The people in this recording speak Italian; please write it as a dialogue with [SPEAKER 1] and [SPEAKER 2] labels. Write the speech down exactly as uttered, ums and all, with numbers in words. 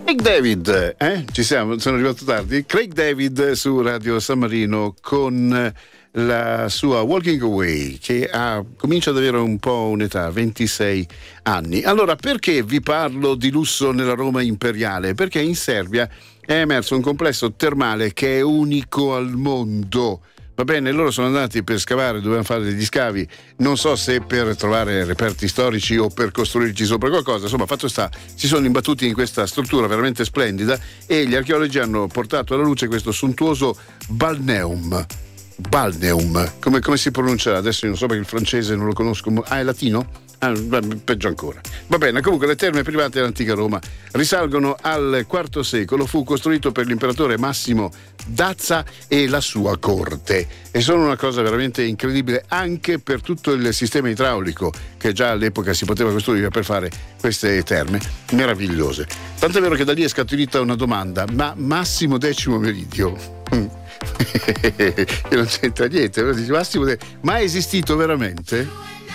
[SPEAKER 1] Craig David, eh? Ci siamo, sono arrivato tardi. Craig David su Radio San Marino con la sua Walking Away, che ha, comincia ad avere un po' un'età, ventisei anni. Allora, perché vi parlo di lusso nella Roma imperiale? Perché in Serbia è emerso un complesso termale che è unico al mondo. Va bene, loro sono andati per scavare, dovevano fare degli scavi, non so se per trovare reperti storici o per costruirci sopra qualcosa, insomma, fatto sta, si sono imbattuti in questa struttura veramente splendida e gli archeologi hanno portato alla luce questo sontuoso balneum. Balneum, come, come si pronuncia? Adesso io non so perché il francese non lo conosco. Ah, è latino? Ah, peggio ancora. Va bene, comunque le terme private dell'antica Roma risalgono al quarto secolo, fu costruito per l'imperatore Massimo Dazza e la sua corte e sono una cosa veramente incredibile anche per tutto il sistema idraulico che già all'epoca si poteva costruire per fare queste terme meravigliose. Tanto è vero che da lì è scaturita una domanda: ma Massimo Decimo Meridio che non c'entra niente, Massimo De... ma è esistito veramente?